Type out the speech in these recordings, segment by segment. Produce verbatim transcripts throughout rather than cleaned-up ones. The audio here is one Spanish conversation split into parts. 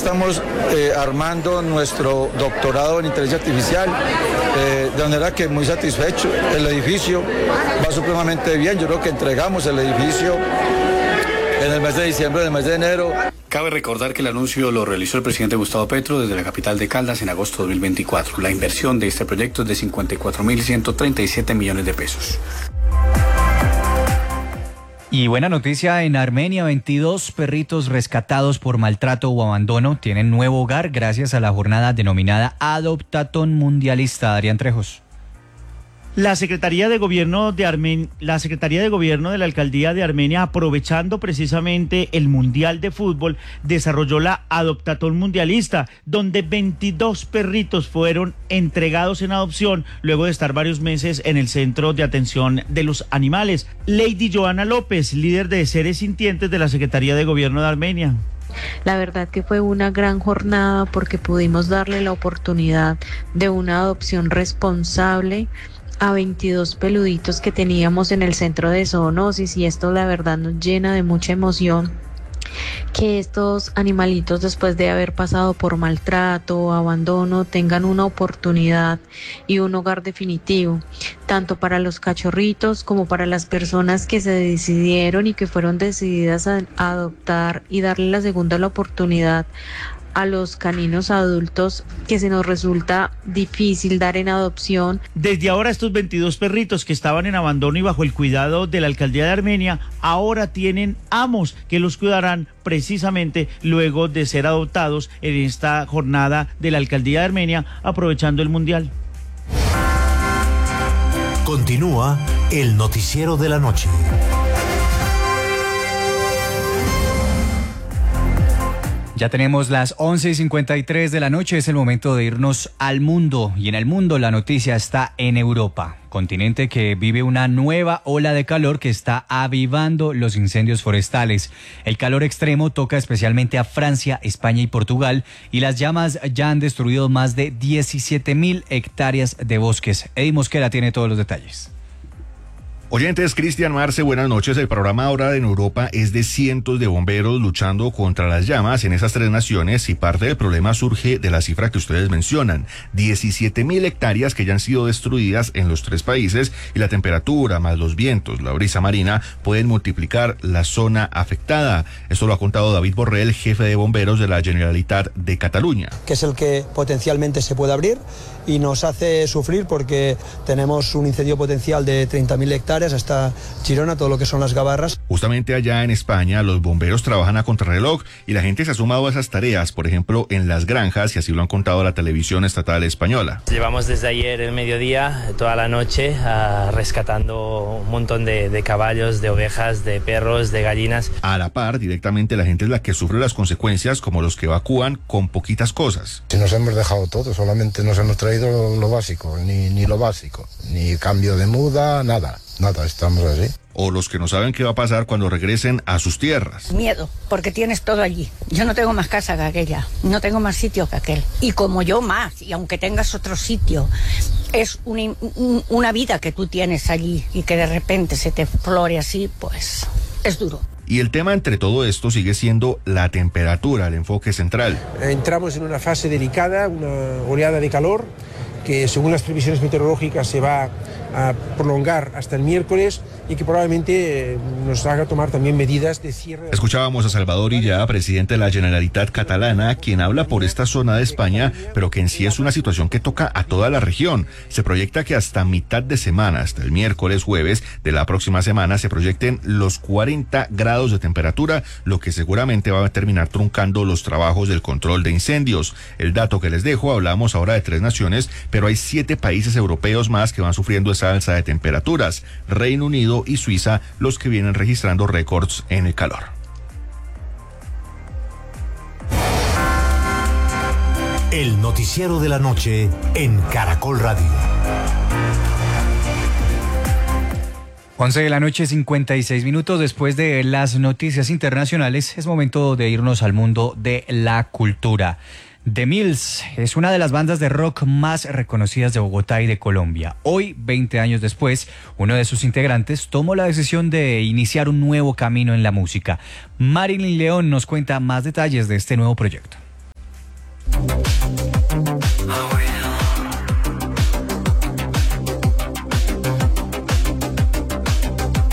estamos eh, armando nuestro doctorado en inteligencia artificial, eh, de manera que muy satisfecho. El edificio va supremamente bien, yo creo que entregamos el edificio en el mes de diciembre, en el mes de enero. Cabe recordar que el anuncio lo realizó el presidente Gustavo Petro desde la capital de Caldas en agosto de dos mil veinticuatro. La inversión de este proyecto es de cincuenta y cuatro mil ciento treinta y siete millones de pesos. Y buena noticia en Armenia, veintidós perritos rescatados por maltrato o abandono tienen nuevo hogar gracias a la jornada denominada Adoptatón Mundialista. Adrián Trejos. La Secretaría de Gobierno de Armen... la Secretaría de Gobierno de la Alcaldía de Armenia, aprovechando precisamente el Mundial de Fútbol, desarrolló la Adoptatón Mundialista, donde veintidós perritos fueron entregados en adopción luego de estar varios meses en el Centro de Atención de los Animales. Lady Joana López, líder de Seres Sintientes de la Secretaría de Gobierno de Armenia. La verdad que fue una gran jornada porque pudimos darle la oportunidad de una adopción responsable a veintidós peluditos que teníamos en el centro de zoonosis, y esto la verdad nos llena de mucha emoción que estos animalitos, después de haber pasado por maltrato o abandono, tengan una oportunidad y un hogar definitivo, tanto para los cachorritos como para las personas que se decidieron y que fueron decididas a adoptar y darle la segunda la oportunidad a los caninos adultos que se nos resulta difícil dar en adopción. Desde ahora estos veintidós perritos que estaban en abandono y bajo el cuidado de la Alcaldía de Armenia, ahora tienen amos que los cuidarán precisamente luego de ser adoptados en esta jornada de la Alcaldía de Armenia, aprovechando el Mundial. Continúa el noticiero de la noche. Ya tenemos las once y cincuenta y tres de la noche, es el momento de irnos al mundo, y en el mundo la noticia está en Europa, continente que vive una nueva ola de calor que está avivando los incendios forestales. El calor extremo toca especialmente a Francia, España y Portugal, y las llamas ya han destruido más de diecisiete mil hectáreas de bosques. Eddie Mosquera tiene todos los detalles. Oyentes, Cristian Marce, buenas noches. El programa ahora en Europa es de cientos de bomberos luchando contra las llamas en esas tres naciones, y parte del problema surge de la cifra que ustedes mencionan, diecisiete mil hectáreas que ya han sido destruidas en los tres países, y la temperatura más los vientos, la brisa marina pueden multiplicar la zona afectada. Esto lo ha contado David Borrell, jefe de bomberos de la Generalitat de Cataluña. Que es el que potencialmente se puede abrir y nos hace sufrir porque tenemos un incendio potencial de treinta mil hectáreas hasta Girona, todo lo que son las Gabarras. Justamente allá en España los bomberos trabajan a contrarreloj y la gente se ha sumado a esas tareas, por ejemplo en las granjas, y así lo han contado la televisión estatal española. Llevamos desde ayer el mediodía, toda la noche, uh, rescatando un montón de, de caballos, de ovejas, de perros, de gallinas. A la par, directamente la gente es la que sufre las consecuencias, como los que evacúan con poquitas cosas. Si nos hemos dejado todo, solamente nos hemos traído lo, lo básico, ni, ni lo básico, ni cambio de muda, nada. Nada, estamos así. O los que no saben qué va a pasar cuando regresen a sus tierras. Miedo, porque tienes todo allí. Yo no tengo más casa que aquella, no tengo más sitio que aquel. Y como yo más, y aunque tengas otro sitio, es una, una vida que tú tienes allí y que de repente se te flore así, pues es duro. Y el tema entre todo esto sigue siendo la temperatura, el enfoque central. Entramos en una fase delicada, una oleada de calor que según las previsiones meteorológicas se va a prolongar hasta el miércoles y que probablemente nos haga tomar también medidas de cierre. Escuchábamos a Salvador Illa, presidente de la Generalitat catalana, quien habla por esta zona de España, pero que en sí es una situación que toca a toda la región. Se proyecta que hasta mitad de semana, hasta el miércoles, jueves de la próxima semana, se proyecten los cuarenta grados de temperatura, lo que seguramente va a terminar truncando los trabajos del control de incendios. El dato que les dejo, hablamos ahora de tres naciones, pero hay siete países europeos más que van sufriendo esa alza de temperaturas: Reino Unido y Suiza, los que vienen registrando récords en el calor. El noticiero de la noche en Caracol Radio. once de la noche, cincuenta y seis minutos. Después de las noticias internacionales, es momento de irnos al mundo de la cultura. The Mills es una de las bandas de rock más reconocidas de Bogotá y de Colombia. Hoy, veinte años después, uno de sus integrantes tomó la decisión de iniciar un nuevo camino en la música. Marilyn León nos cuenta más detalles de este nuevo proyecto.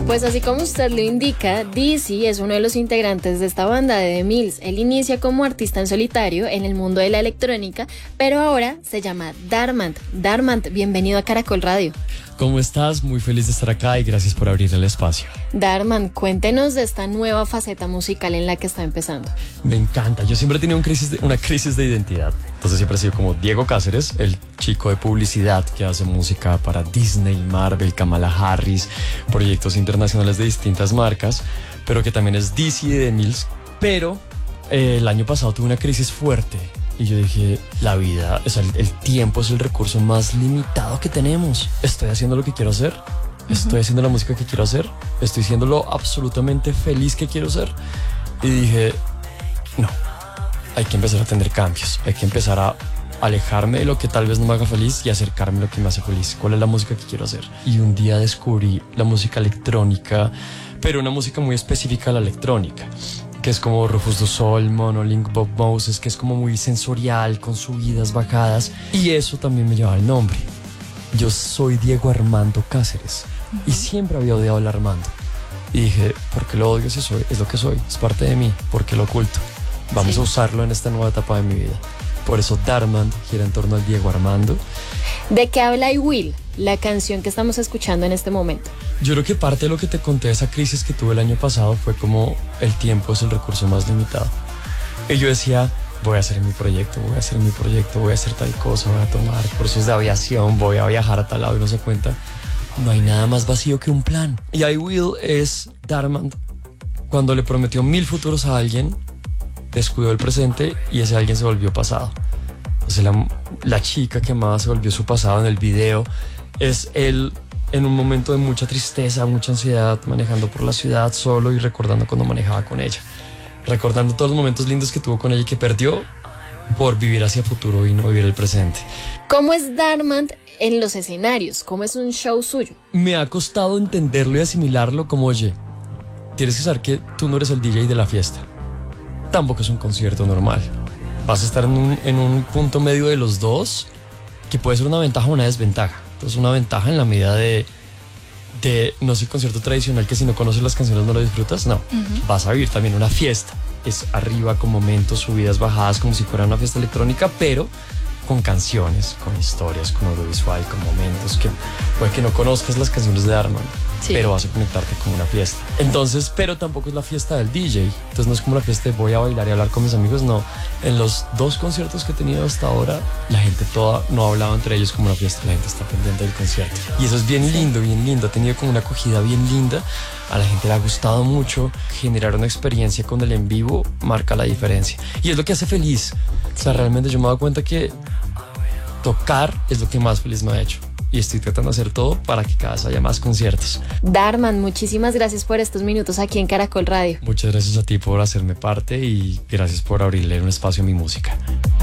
Pues así como usted lo indica, Dizzy es uno de los integrantes de esta banda de The Mills. Él inicia como artista en solitario en el mundo de la electrónica, pero ahora se llama Darmant. Darmant, bienvenido a Caracol Radio. ¿Cómo estás? Muy feliz de estar acá y gracias por abrir el espacio. Darmant, cuéntenos de esta nueva faceta musical en la que está empezando. Me encanta. Yo siempre he tenido un crisis de, una crisis de identidad. Entonces siempre he sido como Diego Cáceres, el chico de publicidad que hace música para Disney, Marvel, Kamala Harris, proyectos internacionales de distintas marcas, pero que también es Dizzy de The Mills. Pero eh, el año pasado tuve una crisis fuerte. Y yo dije, la vida, o sea, el, el tiempo es el recurso más limitado que tenemos. Estoy haciendo lo que quiero hacer. Estoy haciendo la música que quiero hacer. Estoy siendo lo absolutamente feliz que quiero ser. Y dije, no, hay que empezar a tener cambios. Hay que empezar a alejarme de lo que tal vez no me haga feliz y acercarme a lo que me hace feliz. ¿Cuál es la música que quiero hacer? Y un día descubrí la música electrónica, pero una música muy específica a la electrónica, que es como Rufus Du Sol, Monolink, Bob Moses, que es como muy sensorial, con subidas, bajadas. Y eso también me lleva el nombre. Yo soy Diego Armando Cáceres. Uh-huh. Y siempre había odiado el Armando. Y dije, ¿por qué lo odio si soy? Es lo que soy, es parte de mí. ¿Por qué lo oculto? Vamos sí. a usarlo en esta nueva etapa de mi vida. Por eso Darmant gira en torno al Diego Armando. ¿De qué habla I Will, la canción que estamos escuchando en este momento? Yo creo que parte de lo que te conté de esa crisis que tuve el año pasado fue como el tiempo es el recurso más limitado. Y yo decía, voy a hacer mi proyecto, voy a hacer mi proyecto, voy a hacer tal cosa, voy a tomar cursos de aviación, voy a viajar a tal lado y no se cuenta. No hay nada más vacío que un plan. Y I Will es Darmant cuando le prometió mil futuros a alguien, descuidó el presente y ese alguien se volvió pasado. O sea, la, la chica que amaba se volvió su pasado en el video. Es él en un momento de mucha tristeza, mucha ansiedad, manejando por la ciudad solo y recordando cuando manejaba con ella. Recordando todos los momentos lindos que tuvo con ella y que perdió por vivir hacia futuro y no vivir el presente. ¿Cómo es Darmant en los escenarios? ¿Cómo es un show suyo? Me ha costado entenderlo y asimilarlo como, oye, tienes que saber que tú no eres el D J de la fiesta. Tampoco es un concierto normal. Vas a estar en un, en un punto medio de los dos, que puede ser una ventaja o una desventaja. Entonces una ventaja en la medida de, de no es el concierto tradicional que si no conoces las canciones no lo disfrutas, no. Uh-huh. Vas a vivir también una fiesta. Es arriba con momentos, subidas, bajadas, como si fuera una fiesta electrónica, pero con canciones, con historias, con audiovisual, con momentos que puede que no conozcas las canciones de Darmant, sí. pero vas a conectarte con una fiesta. Entonces, pero tampoco es la fiesta del D J. Entonces no es como la fiesta de voy a bailar y hablar con mis amigos, no. En los dos conciertos que he tenido hasta ahora, la gente toda no hablaba entre ellos como una fiesta, la gente está pendiente del concierto. Y eso es bien lindo, bien lindo. Ha tenido como una acogida bien linda. A la gente le ha gustado mucho. Generar una experiencia con el en vivo marca la diferencia. Y es lo que hace feliz. O sea, realmente yo me he dado cuenta que tocar es lo que más feliz me ha hecho. Y estoy tratando de hacer todo para que cada vez haya más conciertos. Darmant, muchísimas gracias por estos minutos aquí en Caracol Radio. Muchas gracias a ti por hacerme parte y gracias por abrirle un espacio a mi música.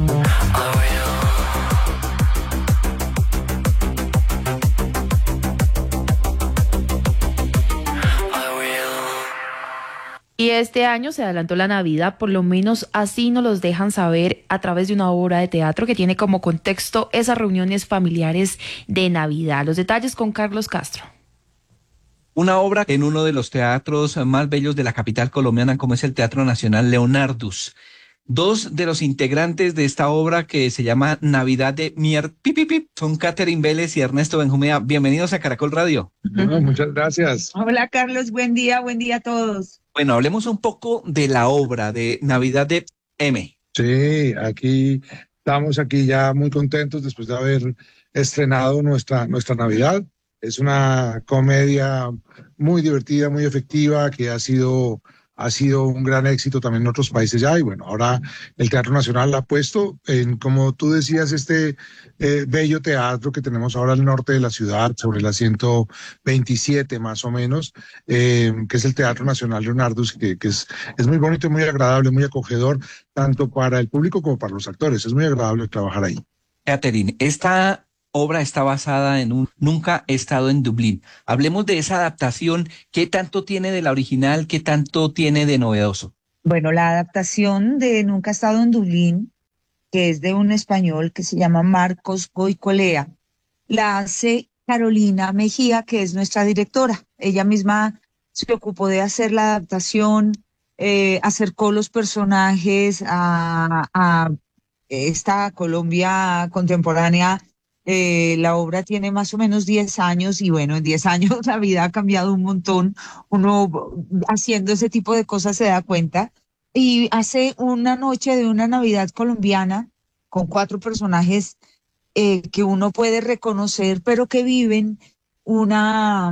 Y este año se adelantó la Navidad, por lo menos así nos los dejan saber a través de una obra de teatro que tiene como contexto esas reuniones familiares de Navidad. Los detalles con Carlos Castro. Una obra en uno de los teatros más bellos de la capital colombiana, como es el Teatro Nacional Leonardus. Dos de los integrantes de esta obra, que se llama Navidad de Mier Pipipip, son Catherine Vélez y Ernesto Benjumea. Bienvenidos a Caracol Radio. Bueno, muchas gracias. Hola Carlos, buen día, buen día a todos. Bueno, hablemos un poco de la obra de Navidad de M. Sí, aquí estamos aquí ya muy contentos después de haber estrenado nuestra, nuestra Navidad. Es una comedia muy divertida, muy efectiva, que ha sido, ha sido un gran éxito también en otros países ya. Y bueno, ahora el Teatro Nacional ha puesto en, como tú decías, este eh, bello teatro que tenemos ahora al norte de la ciudad, sobre la ciento veintisiete más o menos, eh, que es el Teatro Nacional Leonardus, que, que es, es muy bonito y muy agradable, muy acogedor, tanto para el público como para los actores. Es muy agradable trabajar ahí. Catherine, esta obra está basada en un Nunca he estado en Dublín. Hablemos de esa adaptación. ¿Qué tanto tiene de la original? ¿Qué tanto tiene de novedoso? Bueno, la adaptación de Nunca he estado en Dublín, que es de un español que se llama Marcos Goicolea, la hace Carolina Mejía, que es nuestra directora. Ella misma se ocupó de hacer la adaptación, eh, acercó los personajes a, a esta Colombia contemporánea. Eh, la obra tiene más o menos diez años y bueno, en diez años la vida ha cambiado un montón. Uno haciendo ese tipo de cosas se da cuenta. Y hace una noche de una Navidad colombiana con cuatro personajes eh, que uno puede reconocer, pero que viven una,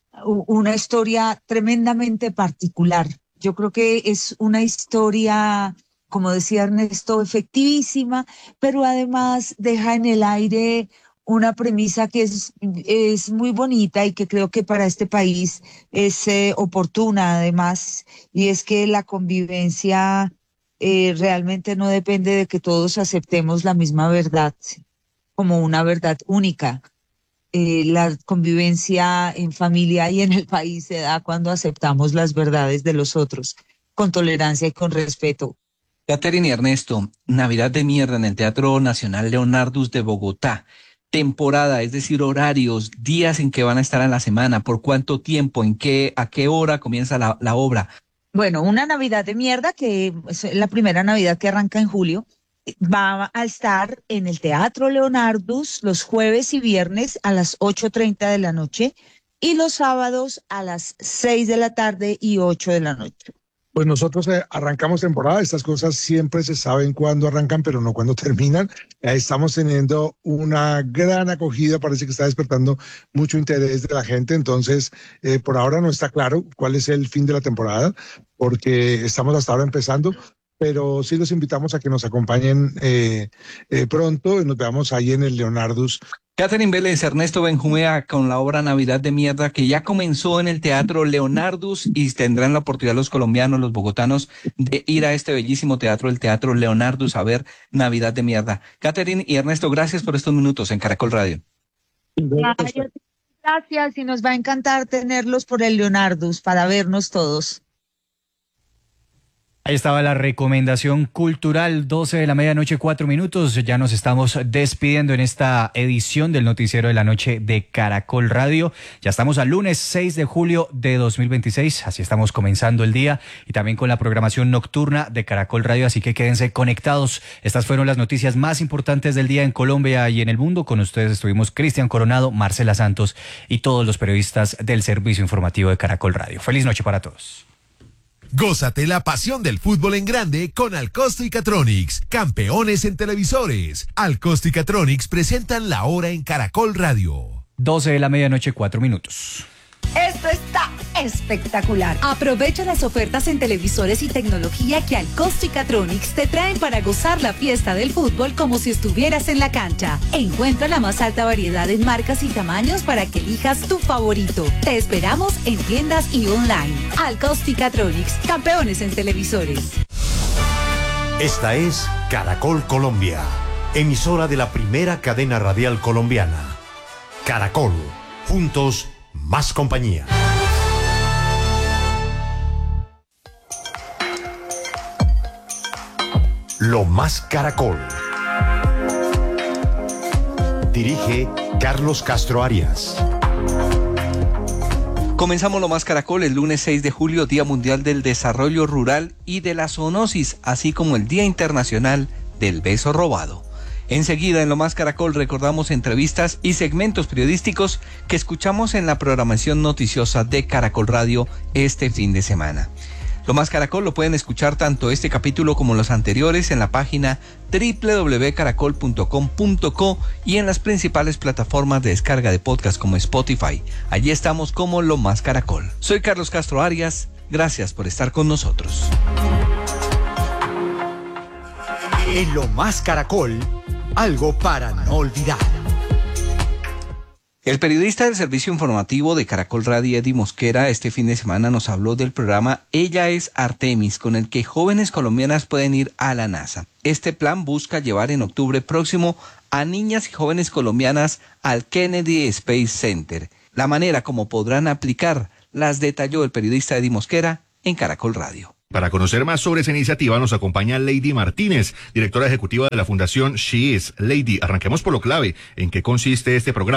una historia tremendamente particular. Yo creo que es una historia, como decía Ernesto, efectivísima, pero además deja en el aire una premisa que es, es muy bonita y que creo que para este país es eh, oportuna además, y es que la convivencia eh, realmente no depende de que todos aceptemos la misma verdad como una verdad única. Eh, la convivencia en familia y en el país se da cuando aceptamos las verdades de los otros, con tolerancia y con respeto. Catherine y Ernesto, Navidad de Mierda en el Teatro Nacional Leonardus de Bogotá. Temporada, es decir, horarios, días en que van a estar en la semana, por cuánto tiempo, en qué, a qué hora comienza la, la obra. Bueno, una Navidad de Mierda, que es la primera Navidad que arranca en julio, va a estar en el Teatro Leonardus los jueves y viernes a las ocho treinta de la noche y los sábados a las seis de la tarde y ocho de la noche. Pues nosotros eh, arrancamos temporada, estas cosas siempre se saben cuándo arrancan, pero no cuándo terminan. Eh, estamos teniendo una gran acogida, parece que está despertando mucho interés de la gente, entonces eh, por ahora no está claro cuál es el fin de la temporada, porque estamos hasta ahora empezando, pero sí los invitamos a que nos acompañen eh, eh, pronto y nos veamos ahí en el Leonardus. Catherine Vélez, Ernesto Benjumea con la obra Navidad de Mierda que ya comenzó en el Teatro Leonardus y tendrán la oportunidad los colombianos, los bogotanos, de ir a este bellísimo teatro, el Teatro Leonardus, a ver Navidad de Mierda. Catherine y Ernesto, gracias por estos minutos en Caracol Radio. Gracias y nos va a encantar tenerlos por el Leonardus para vernos todos. Ahí estaba la recomendación cultural, doce de la medianoche, cuatro minutos. Ya nos estamos despidiendo en esta edición del Noticiero de la Noche de Caracol Radio. Ya estamos al lunes seis de julio de dos mil veintiséis, así estamos comenzando el día y también con la programación nocturna de Caracol Radio, así que quédense conectados. Estas fueron las noticias más importantes del día en Colombia y en el mundo. Con ustedes estuvimos Cristian Coronado, Marcela Santos y todos los periodistas del servicio informativo de Caracol Radio. Feliz noche para todos. Gózate la pasión del fútbol en grande con Alcosto y Catronics, campeones en televisores. Alcosto y Catronics presentan la hora en Caracol Radio. doce de la medianoche, cuatro minutos. Esto está espectacular. Aprovecha las ofertas en televisores y tecnología que Alcosto y Catronics te traen para gozar la fiesta del fútbol como si estuvieras en la cancha. Encuentra la más alta variedad en marcas y tamaños para que elijas tu favorito. Te esperamos en tiendas y online. Alcosto y Catronics, campeones en televisores. Esta es Caracol Colombia, emisora de la primera cadena radial colombiana. Caracol, juntos más compañía. Lo más Caracol. Dirige Carlos Castro Arias. Comenzamos Lo Más Caracol el lunes seis de julio, Día Mundial del Desarrollo Rural y de la Zoonosis, así como el Día Internacional del Beso Robado. Enseguida en Lo Más Caracol recordamos entrevistas y segmentos periodísticos que escuchamos en la programación noticiosa de Caracol Radio este fin de semana. Lo Más Caracol lo pueden escuchar tanto este capítulo como los anteriores en la página doble u doble u doble u punto caracol punto com punto co y en las principales plataformas de descarga de podcast como Spotify. Allí estamos como Lo Más Caracol. Soy Carlos Castro Arias, gracias por estar con nosotros. En Lo Más Caracol, algo para no olvidar. El periodista del servicio informativo de Caracol Radio, Eddie Mosquera, este fin de semana nos habló del programa Ella es Artemis, con el que jóvenes colombianas pueden ir a la NASA. Este plan busca llevar en octubre próximo a niñas y jóvenes colombianas al Kennedy Space Center. La manera como podrán aplicar las detalló el periodista Eddie Mosquera en Caracol Radio. Para conocer más sobre esa iniciativa nos acompaña Lady Martínez, directora ejecutiva de la Fundación She Is. Lady, arranquemos por lo clave. ¿En qué consiste este programa?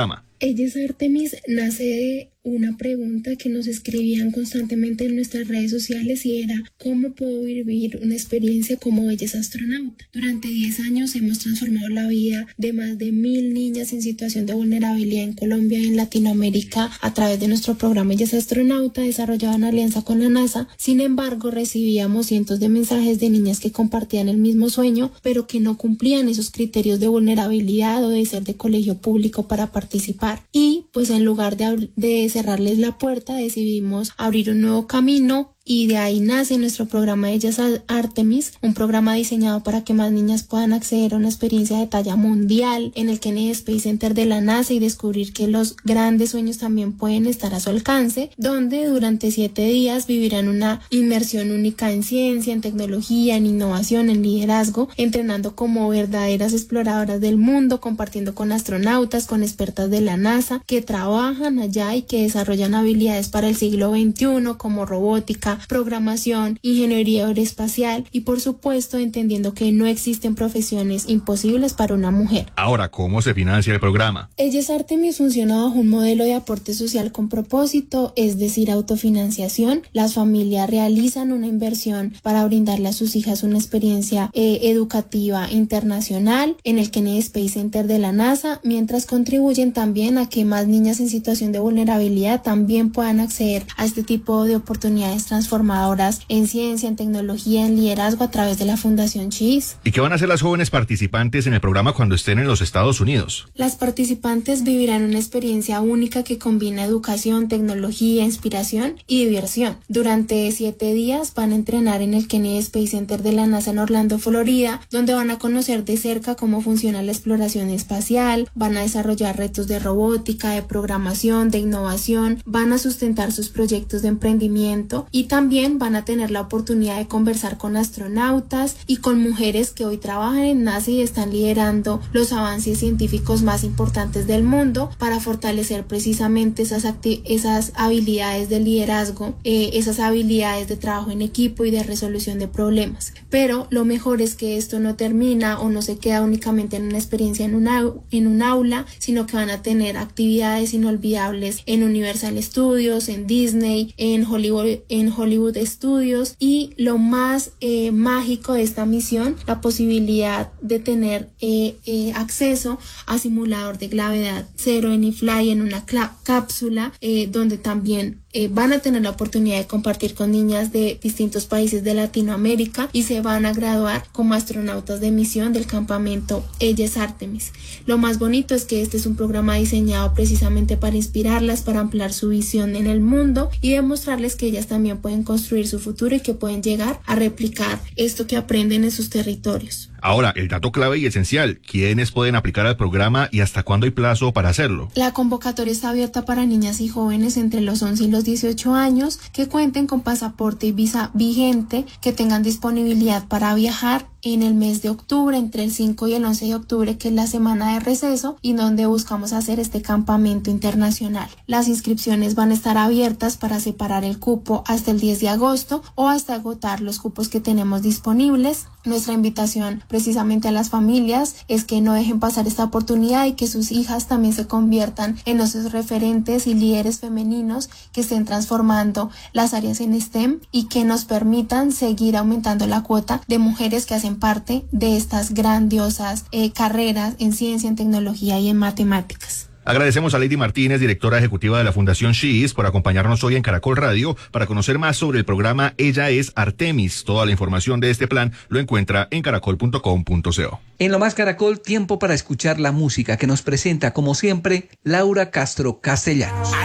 Ella Artemis nace de una pregunta que nos escribían constantemente en nuestras redes sociales y era ¿cómo puedo vivir una experiencia como ella es astronauta? Durante diez años hemos transformado la vida de más de mil niñas en situación de vulnerabilidad en Colombia y en Latinoamérica a través de nuestro programa Ella es Astronauta, desarrollado en alianza con la NASA. Sin embargo, recibíamos cientos de mensajes de niñas que compartían el mismo sueño, pero que no cumplían esos criterios de vulnerabilidad o de ser de colegio público para participar. Y pues en lugar de, de cerrarles la puerta, decidimos abrir un nuevo camino y de ahí nace nuestro programa Ellas Artemis, un programa diseñado para que más niñas puedan acceder a una experiencia de talla mundial en el Kennedy Space Center de la NASA y descubrir que los grandes sueños también pueden estar a su alcance, donde durante siete días vivirán una inmersión única en ciencia, en tecnología, en innovación, en liderazgo, entrenando como verdaderas exploradoras del mundo, compartiendo con astronautas, con expertas de la NASA que trabajan allá y que desarrollan habilidades para el siglo veintiuno como robótica, programación, ingeniería aeroespacial y por supuesto entendiendo que no existen profesiones imposibles para una mujer. Ahora, ¿cómo se financia el programa? Ellas Artemis funciona bajo un modelo de aporte social con propósito, es decir, autofinanciación. Las familias realizan una inversión para brindarle a sus hijas una experiencia eh, educativa internacional en el Kennedy Space Center de la NASA, mientras contribuyen también a que más niñas en situación de vulnerabilidad también puedan acceder a este tipo de oportunidades transformadoras en ciencia, en tecnología, en liderazgo a través de la Fundación Cheese. ¿Y qué van a hacer las jóvenes participantes en el programa cuando estén en los Estados Unidos? Las participantes vivirán una experiencia única que combina educación, tecnología, inspiración y diversión. Durante siete días van a entrenar en el Kennedy Space Center de la NASA en Orlando, Florida, donde van a conocer de cerca cómo funciona la exploración espacial, van a desarrollar retos de robótica, de programación, de innovación, van a sustentar sus proyectos de emprendimiento y también van a tener la oportunidad de conversar con astronautas y con mujeres que hoy trabajan en NASA y están liderando los avances científicos más importantes del mundo para fortalecer precisamente esas, esas habilidades de liderazgo, eh, esas habilidades de trabajo en equipo y de resolución de problemas. Pero lo mejor es que esto no termina o no se queda únicamente en una experiencia en una, en un aula, sino que van a tener actividades inolvidables en Universal Studios, en Disney, en Hollywood, en Hollywood Studios y lo más eh, mágico de esta misión, la posibilidad de tener eh, eh, acceso a simulador de gravedad cero en eFly en una cápsula eh, donde también Eh, van a tener la oportunidad de compartir con niñas de distintos países de Latinoamérica y se van a graduar como astronautas de misión del campamento Ellas Artemis. Lo más bonito es que este es un programa diseñado precisamente para inspirarlas, para ampliar su visión en el mundo y demostrarles que ellas también pueden construir su futuro y que pueden llegar a replicar esto que aprenden en sus territorios. Ahora, el dato clave y esencial, ¿quiénes pueden aplicar al programa y hasta cuándo hay plazo para hacerlo? La convocatoria está abierta para niñas y jóvenes entre los once y los dieciocho años que cuenten con pasaporte y visa vigente, que tengan disponibilidad para viajar en el mes de octubre, entre el cinco y el once de octubre, que es la semana de receso y donde buscamos hacer este campamento internacional. Las inscripciones van a estar abiertas para separar el cupo hasta el diez de agosto o hasta agotar los cupos que tenemos disponibles. Nuestra invitación precisamente a las familias es que no dejen pasar esta oportunidad y que sus hijas también se conviertan en esos referentes y líderes femeninos que estén transformando las áreas en STEM y que nos permitan seguir aumentando la cuota de mujeres que hacen parte de estas grandiosas eh, carreras en ciencia, en tecnología y en matemáticas. Agradecemos a Lady Martínez, directora ejecutiva de la Fundación She's, por acompañarnos hoy en Caracol Radio para conocer más sobre el programa Ella es Artemis. Toda la información de este plan lo encuentra en caracol punto com punto co. En Lo Más Caracol, tiempo para escuchar la música que nos presenta, como siempre, Laura Castro Castellanos.